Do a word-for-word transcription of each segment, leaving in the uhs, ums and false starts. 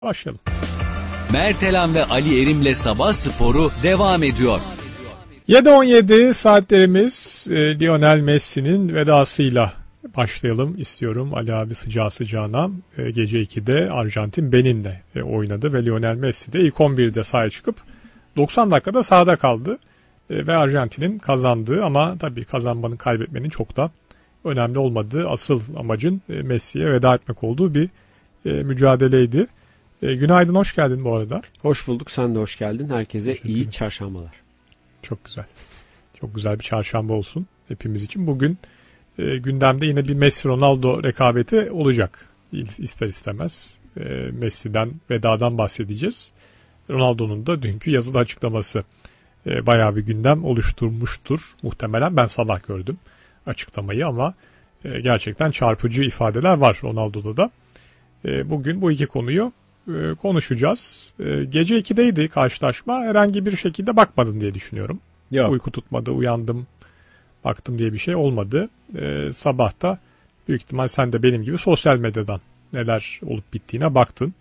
Başlayalım. Mertelan ve Ali Erim'le Sabah Sporu devam ediyor. yedi on yedi saatlerimiz e, Lionel Messi'nin vedasıyla başlayalım istiyorum. Ali abi sıcağı sıcağına e, gece ikide Arjantin Benin'le e, oynadı ve Lionel Messi de ilk on birde sahaya çıkıp doksan dakikada sahada kaldı. E, ve Arjantin'in kazandığı, ama tabii kazanmanın kaybetmenin çok da önemli olmadığı, asıl amacın e, Messi'ye veda etmek olduğu bir e, mücadeleydi. E, günaydın, hoş geldin bu arada. Hoş bulduk, sen de hoş geldin. Herkese iyi çarşambalar. Çok güzel. Çok güzel bir çarşamba olsun hepimiz için. Bugün e, gündemde yine bir Messi-Ronaldo rekabeti olacak. İster istemez. E, Messi'den, vedadan bahsedeceğiz. Ronaldo'nun da dünkü yazılı açıklaması e, bayağı bir gündem oluşturmuştur. Muhtemelen ben sabah gördüm açıklamayı, ama e, gerçekten çarpıcı ifadeler var Ronaldo'da da. E, bugün bu iki konuyu e, konuşacağız. E, gece ikideydi karşılaşma. Herhangi bir şekilde bakmadın diye düşünüyorum. Yok. Uyku tutmadı, uyandım, baktım diye bir şey olmadı. Ee, sabah da büyük ihtimal sen de benim gibi sosyal medyadan neler olup bittiğine baktın.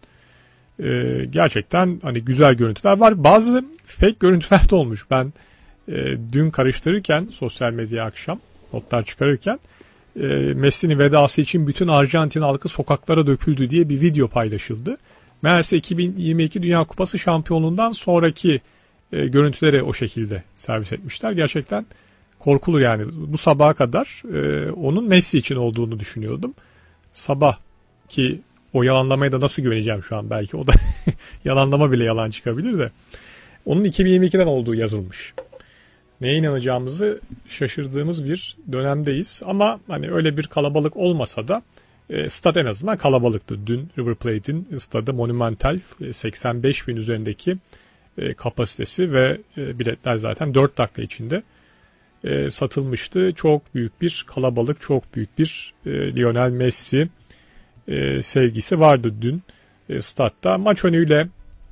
Ee, gerçekten hani güzel görüntüler var. Bazı fake görüntüler de olmuş. Ben e, dün karıştırırken sosyal medya akşam notlar çıkarırken e, Messi'nin vedası için bütün Arjantin halkı sokaklara döküldü diye bir video paylaşıldı. Meğerse iki bin yirmi iki Dünya Kupası şampiyonluğundan sonraki E, görüntüleri o şekilde servis etmişler. Gerçekten korkulur yani. Bu sabaha kadar e, onun Messi için olduğunu düşünüyordum. Sabah ki o yalanlamaya da nasıl güveneceğim şu an, belki o da yalanlama bile yalan çıkabilir de. Onun iki bin yirmi ikiden olduğu yazılmış. Neye inanacağımızı şaşırdığımız bir dönemdeyiz. Ama hani öyle bir kalabalık olmasa da e, stat en azından kalabalıktı. Dün River Plate'in stadı Monumental, e, seksen beş bin üzerindeki E, kapasitesi ve e, biletler zaten dört dakika içinde e, satılmıştı. Çok büyük bir kalabalık, çok büyük bir e, Lionel Messi e, sevgisi vardı dün e, statta. Maç önüyle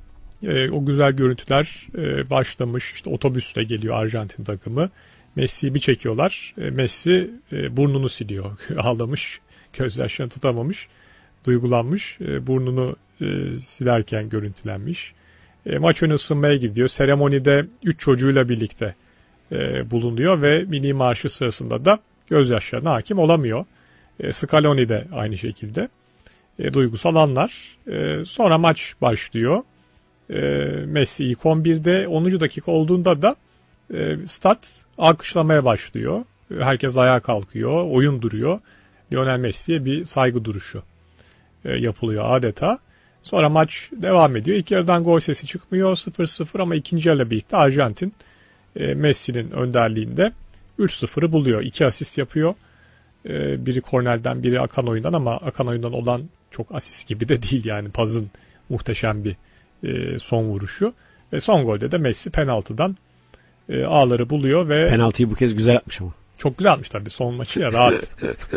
e, o güzel görüntüler e, başlamış. İşte otobüsle geliyor Arjantin takımı. Messi'yi bir çekiyorlar. E, Messi e, burnunu siliyor. Ağlamış, gözyaşlarını tutamamış, duygulanmış. E, burnunu e, silerken görüntülenmiş. E, maç önü ısınmaya gidiyor. Seremonide üç çocuğuyla birlikte e, bulunuyor ve milli marşı sırasında da gözyaşlarına hakim olamıyor. E, Scaloni de aynı şekilde. E, duygusal anlar. E, sonra maç başlıyor. E, Messi ilk on birde onuncu dakika olduğunda da e, stat alkışlamaya başlıyor. Herkes ayağa kalkıyor. Oyun duruyor. Lionel Messi'ye bir saygı duruşu e, yapılıyor adeta. Sonra maç devam ediyor. İlk yarıdan gol sesi çıkmıyor, sıfır sıfır, ama ikinci yarıyla birlikte Arjantin e, Messi'nin önderliğinde üç sıfırı buluyor. İki asist yapıyor. E, biri kornerden, biri akan oyundan, ama akan oyundan olan çok asist gibi de değil yani. Paz'ın muhteşem bir e, son vuruşu. Ve son golde de Messi penaltıdan e, ağları buluyor ve penaltıyı bu kez güzel atmış ama. Çok güzel atmış tabii, son maçı ya, rahat.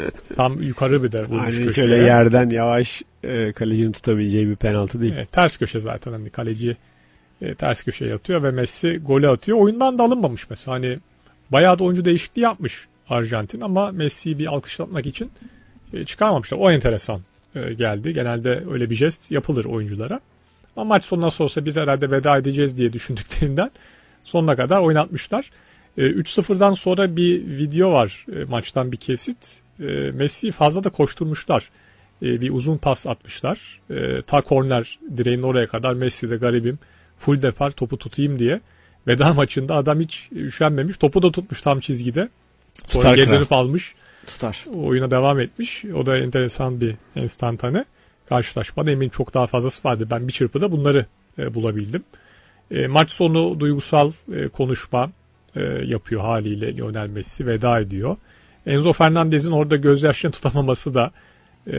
Tam yukarı bir de vurmuş yani köşeye. şöyle yerden yavaş e, kalecinin tutabileceği bir penaltı değil. Evet, ters köşe zaten, hani kaleci e, ters köşeye yatıyor ve Messi golü atıyor. Oyundan da alınmamış mesela, hani bayağı da oyuncu değişikliği yapmış Arjantin, ama Messi'yi bir alkışlatmak için e, çıkarmamışlar. O enteresan e, geldi. Genelde öyle bir jest yapılır oyunculara. Ama maç sonu nasıl olsa biz herhalde veda edeceğiz diye düşündüklerinden sonuna kadar oynatmışlar. üç sıfırdan sonra bir video var, maçtan bir kesit. Messi'yi fazla da koşturmuşlar. Bir uzun pas atmışlar. Ta korner direğinin oraya kadar Messi de garibim full depar topu tutayım diye. Veda maçında adam hiç üşenmemiş. Topu da tutmuş tam çizgide. Sonra Tutar geri kral. dönüp almış. Tutar. Oyuna devam etmiş. O da enteresan bir enstantane. Karşılaşmada eminim çok daha fazlası vardı. Ben bir çırpıda bunları bulabildim. Maç sonu duygusal konuşma E, yapıyor haliyle Lionel Messi, veda ediyor. Enzo Fernandez'in orada gözyaşlarını tutamaması da e,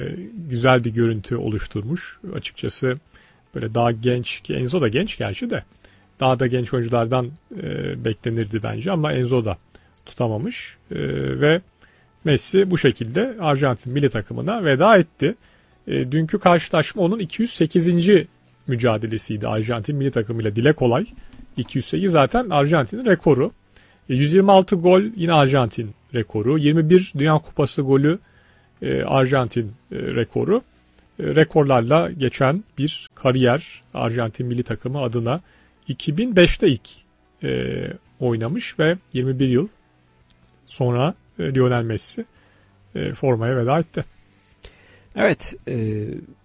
güzel bir görüntü oluşturmuş. Açıkçası böyle daha genç, ki Enzo da genç gerçi de, daha da genç oyunculardan e, beklenirdi bence, ama Enzo da tutamamış e, ve Messi bu şekilde Arjantin milli takımına veda etti. E, dünkü karşılaşma onun iki yüz sekizinci mücadelesiydi Arjantin milli takımıyla, dile kolay. iki yüz sekiz zaten Arjantin'in rekoru. yüz yirmi altı gol yine Arjantin rekoru. yirmi bir Dünya Kupası golü Arjantin rekoru. rekorlarla geçen bir kariyer Arjantin milli takımı adına. iki bin beşte ilk e, oynamış ve yirmi bir yıl sonra e, Lionel Messi e, formaya veda etti. Evet, e,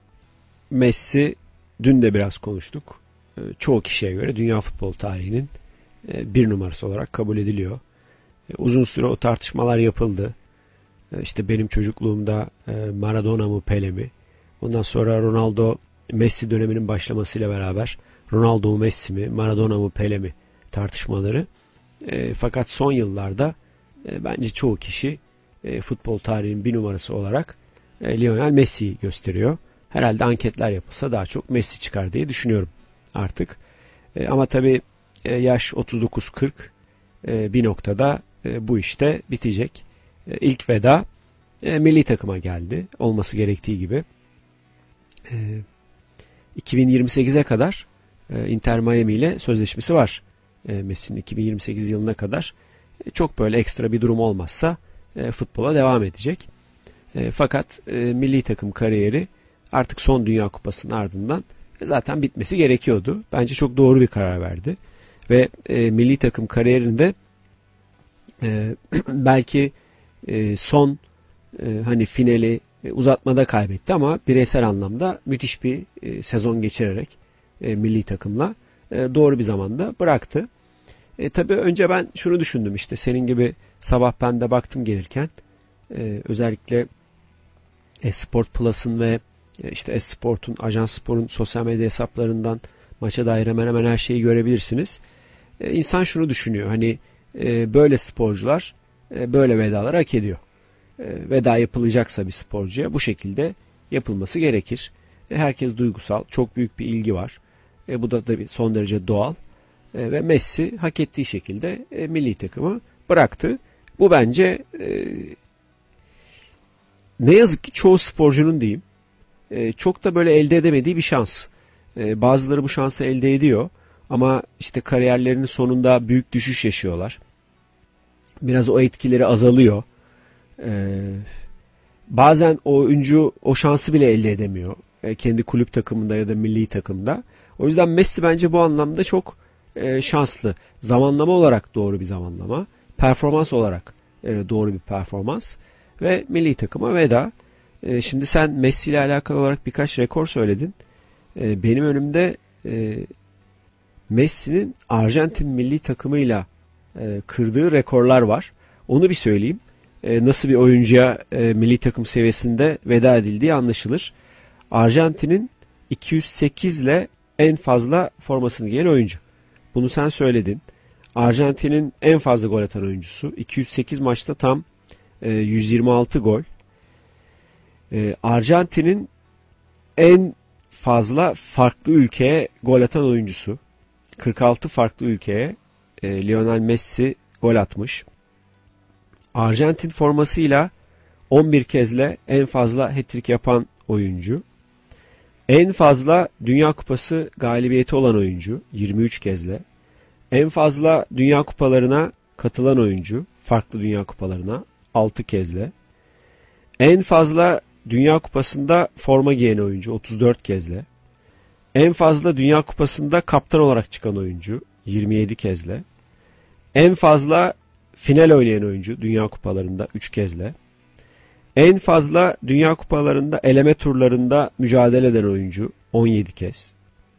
Messi dün de biraz konuştuk. E, çoğu kişiye göre dünya futbol tarihinin e, bir numarası olarak kabul ediliyor. E, uzun süre o tartışmalar yapıldı. E, işte benim çocukluğumda e, Maradona mı Pele mi? Ondan sonra Ronaldo Messi döneminin başlamasıyla beraber Ronaldo mu Messi mi, Maradona mı Pele mi tartışmaları. E, fakat son yıllarda e, bence çoğu kişi e, futbol tarihinin bir numarası olarak e, Lionel Messi'yi gösteriyor. Herhalde anketler yapılsa daha çok Messi çıkar diye düşünüyorum artık. E, ama tabii e, yaş otuz dokuz kırk e, bir noktada e, bu işte bitecek. E, ilk veda e, milli takıma geldi. Olması gerektiği gibi. E, iki bin yirmi sekize kadar e, Inter Miami ile sözleşmesi var. E, Messi'nin iki bin yirmi sekiz yılına kadar e, çok böyle ekstra bir durum olmazsa e, futbola devam edecek. E, fakat e, milli takım kariyeri artık son Dünya Kupası'nın ardından e, zaten bitmesi gerekiyordu. Bence çok doğru bir karar verdi. Ve e, milli takım kariyerinde e, belki e, son e, hani finali e, uzatmada kaybetti ama bireysel anlamda müthiş bir e, sezon geçirerek e, milli takımla e, doğru bir zamanda bıraktı. E, tabii önce ben şunu düşündüm, işte senin gibi sabah ben de baktım gelirken e, özellikle Esport Plus'ın ve e, işte Esport'un, Ajans Spor'un sosyal medya hesaplarından maça dair hemen hemen her şeyi görebilirsiniz. E, insan şunu düşünüyor, hani e, böyle sporcular e, böyle vedalar hak ediyor. E, veda yapılacaksa bir sporcuya bu şekilde yapılması gerekir. E, herkes duygusal, çok büyük bir ilgi var. E, bu da tabii son derece doğal. E, ve Messi hak ettiği şekilde e, milli takımı bıraktı. Bu bence e, ne yazık ki çoğu sporcunun diyeyim e, çok da böyle elde edemediği bir şans. E, bazıları bu şansı elde ediyor ama işte kariyerlerinin sonunda büyük düşüş yaşıyorlar. Biraz o etkileri azalıyor. E, bazen o oyuncu o şansı bile elde edemiyor. E, kendi kulüp takımında ya da milli takımda. O yüzden Messi bence bu anlamda çok e, şanslı. Zamanlama olarak doğru bir zamanlama. Performans olarak e, doğru bir performans. Ve milli takıma veda. E, şimdi sen Messi ile alakalı olarak birkaç rekor söyledin. E, benim önümde e, Messi'nin Arjantin milli takımıyla e, kırdığı rekorlar var. Onu bir söyleyeyim. E, nasıl bir oyuncuya e, milli takım seviyesinde veda edildiği anlaşılır. Arjantin'in iki yüz sekiz ile en fazla formasını giyen oyuncu. Bunu sen söyledin. Arjantin'in en fazla gol atan oyuncusu. iki yüz sekiz maçta tam e, yüz yirmi altı gol. E, Arjantin'in en fazla farklı ülkeye gol atan oyuncusu. kırk altı farklı ülkeye e, Lionel Messi gol atmış. Arjantin formasıyla on bir kezle en fazla hat-trick yapan oyuncu. En fazla Dünya Kupası galibiyeti olan oyuncu yirmi üç kezle. En fazla Dünya Kupalarına katılan oyuncu, farklı Dünya Kupalarına altı kezle. En fazla Dünya Kupası'nda forma giyen oyuncu otuz dört kezle. En fazla Dünya Kupası'nda kaptan olarak çıkan oyuncu yirmi yedi kezle. En fazla final oynayan oyuncu Dünya Kupalarında üç kezle. En fazla Dünya Kupalarında eleme turlarında mücadele eden oyuncu on yedi kez.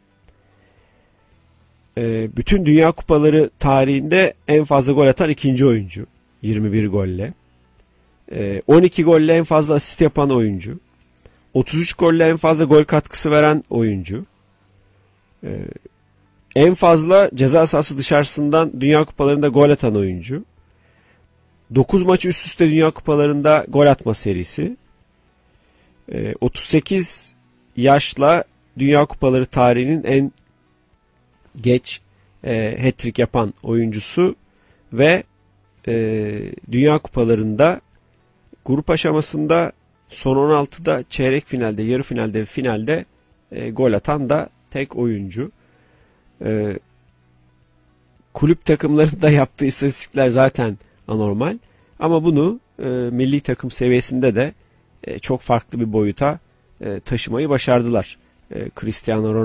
Ee, bütün Dünya Kupaları tarihinde en fazla gol atan ikinci oyuncu yirmi bir golle. Ee, on iki golle en fazla asist yapan oyuncu. otuz üç golle en fazla gol katkısı veren oyuncu. Ee, en fazla ceza sahası dışarısından Dünya Kupalarında gol atan oyuncu. dokuz maç üst üste Dünya Kupalarında gol atma serisi. Ee, otuz sekiz yaşla Dünya Kupaları tarihinin en geç e, hat-trick yapan oyuncusu ve e, Dünya Kupalarında grup aşamasında son on altıda, çeyrek finalde, yarı finalde ve finalde e, gol atan da tek oyuncu. E, kulüp takımlarında yaptığı istatistikler zaten anormal. Ama bunu e, milli takım seviyesinde de e, çok farklı bir boyuta e, taşımayı başardılar. E, Cristiano